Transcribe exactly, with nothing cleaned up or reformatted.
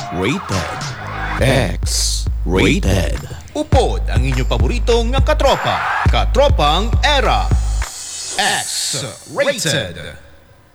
X-rated. X-rated. Upod ang inyong paborito nga katropa. Katropang Era. X-rated.